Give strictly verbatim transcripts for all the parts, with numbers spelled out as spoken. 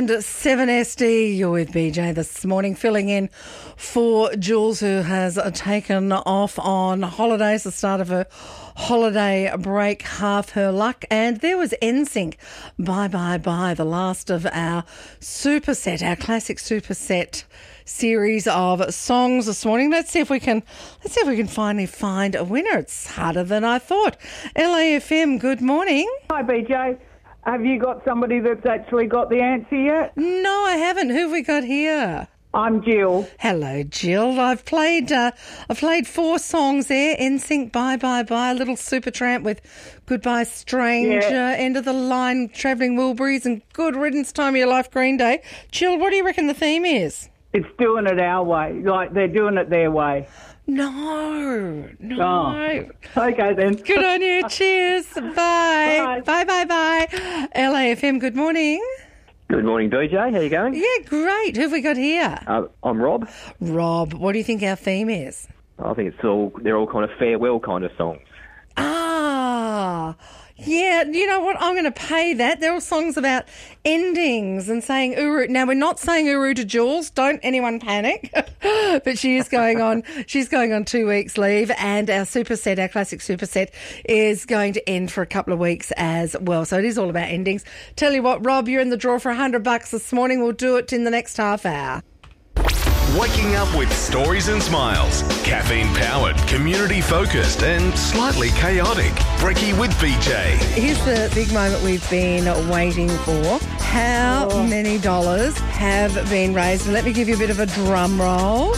and seven S D. You're with B J this morning, filling in for Jules, who has taken off on holidays, the start of her holiday break, half her luck. And there was N Sync, Bye Bye Bye, the last of our superset, our classic superset series of songs this morning. Let's see if we can let's see if we can finally find a winner. It's harder than I thought. L A F M, good morning. Hi, B J. Have you got somebody that's actually got the answer yet? No, I haven't. Who have we got here? I'm Jill. Hello, Jill. I've played uh, I've played four songs there. N Sync, Bye Bye Bye, Little Supertramp with Goodbye Stranger, Yeah. End of the Line, Travelling Wilburys, and Good Riddance, Time of Your Life, Green Day. Jill, what do you reckon the theme is? It's doing it our way, like they're doing it their way. No, no. Oh. Okay, then. Good on you. Cheers. Bye. Bye. Bye, bye, bye. L A F M, good morning. Good morning, B J. How you going? Yeah, great. Who have we got here? Uh, I'm Rob. Rob, what do you think our theme is? I think it's all they're all kind of farewell kind of songs. Ah, yeah, you know what? I'm going to pay that. They're all songs about endings and saying Uru. Now, we're not saying Uru to Jules. Don't anyone panic. But she is going on, she's going on two weeks leave, and our superset, our classic superset, is going to end for a couple of weeks as well. So it is all about endings. Tell you what, Rob, you're in the draw for a hundred bucks this morning. We'll do it in the next half hour. Waking up with stories and smiles. Caffeine-powered, community-focused and slightly chaotic. Brekkie with B J. Here's the big moment we've been waiting for. How Oh. many dollars have been raised? And let me give you a bit of a drum roll.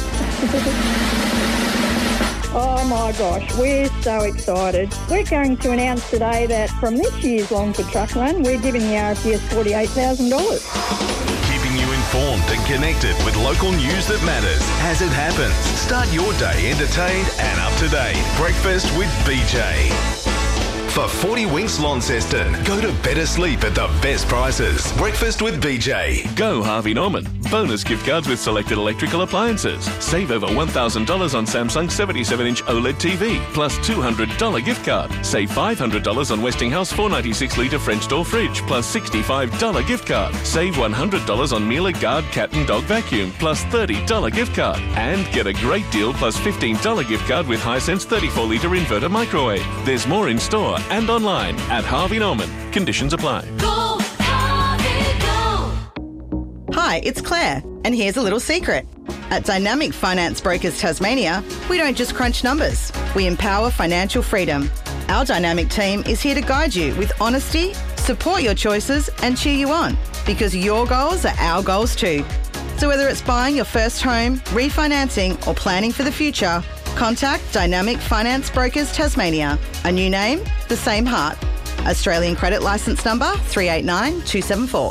Oh my gosh, we're so excited. We're going to announce today that from this year's Longford Truck Run, we're giving the R P S forty-eight thousand dollars. Keeping you informed and connected with local news that matters as it happens. Start your day entertained and up to date. Breakfast with B J. For forty Winks Launceston, go to better sleep at the best prices. Breakfast with B J. Go Harvey Norman. Bonus gift cards with selected electrical appliances. Save over one thousand dollars on Samsung seventy-seven inch OLED T V, plus two hundred dollars gift card. Save five hundred dollars on Westinghouse four ninety-six litre French door fridge, plus sixty-five dollars gift card. Save one hundred dollars on Miele Guard cat and dog vacuum, plus thirty dollars gift card. And get a great deal plus fifteen dollars gift card with Hisense thirty-four litre inverter microwave. There's more in store and online at Harvey Norman. Conditions apply. Go, Harvey, go! Hi, it's Claire, and here's a little secret. At Dynamic Finance Brokers Tasmania, we don't just crunch numbers, we empower financial freedom. Our dynamic team is here to guide you with honesty, support your choices, and cheer you on, because your goals are our goals too. So whether it's buying your first home, refinancing, or planning for the future, contact Dynamic Finance Brokers Tasmania. A new name, the same heart. Australian credit licence number three eight nine two seven four.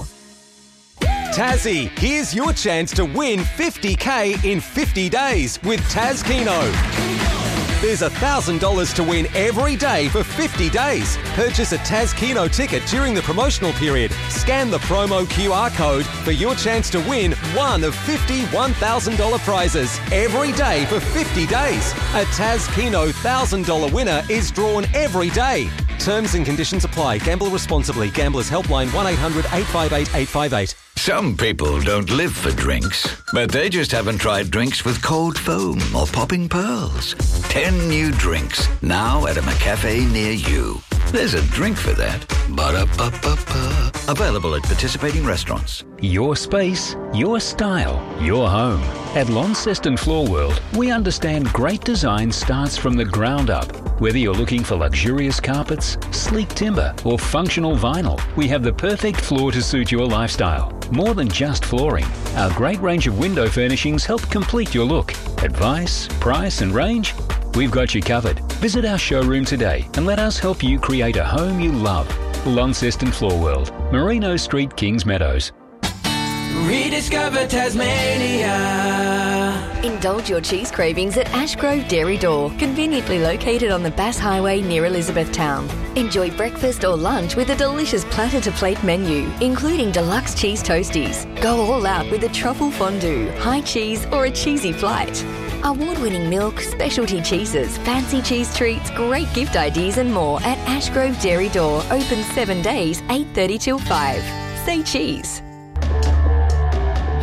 Tassie, here's your chance to win fifty K in fifty days with Tas Keno. There's one thousand dollars to win every day for fifty days. Purchase a Tas Keno ticket during the promotional period. Scan the promo Q R code for your chance to win one of fifty one thousand dollars prizes every day for fifty days. A Tas Keno one thousand dollars winner is drawn every day. Terms and conditions apply. Gamble responsibly. Gamblers Helpline one eight hundred eight five eight eight five eight. Some people don't live for drinks, but they just haven't tried drinks with cold foam or popping pearls. Ten new drinks, now at a McCafe near you. There's a drink for that. Ba-da-ba-ba-ba. Available at participating restaurants. Your space, your style, your home. At Launceston Floor World, we understand great design starts from the ground up. Whether you're looking for luxurious carpets, sleek timber, or functional vinyl, we have the perfect floor to suit your lifestyle. More than just flooring, our great range of window furnishings help complete your look. Advice, price and range? We've got you covered. Visit our showroom today and let us help you create a home you love. Launceston Floor World, Merino Street, Kings Meadows. Rediscover Tasmania. Indulge your cheese cravings at Ashgrove Dairy Door, conveniently located on the Bass Highway near Elizabethtown. Enjoy breakfast or lunch with a delicious platter-to-plate menu, including deluxe cheese toasties. Go all out with a truffle fondue, high cheese or a cheesy flight. Award-winning milk, specialty cheeses, fancy cheese treats, great gift ideas and more at Ashgrove Dairy Door, open seven days, eight thirty till five. Say cheese.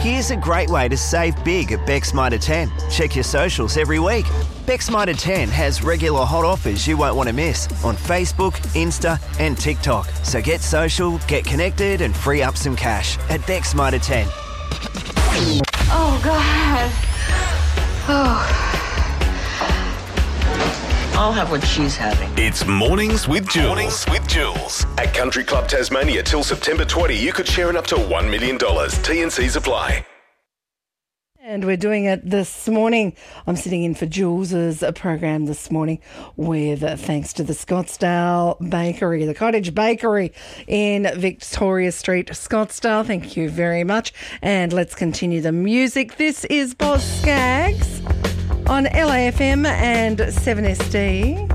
Here's a great way to save big at Beck's Mitre ten. Check your socials every week. Beck's Mitre ten has regular hot offers you won't want to miss on Facebook, Insta and TikTok. So get social, get connected and free up some cash at Beck's Mitre ten. Oh, God. Oh. I'll have what she's having. It's Mornings with Jules. Mornings with Jules. At Country Club Tasmania till September twentieth, you could share in up to one million dollars. T and C's apply. And we're doing it this morning. I'm sitting in for Jules's program this morning with uh, thanks to the Scottsdale Bakery, the Cottage Bakery in Victoria Street, Scottsdale. Thank you very much. And let's continue the music. This is Boz Scaggs on L A F M and seven S D.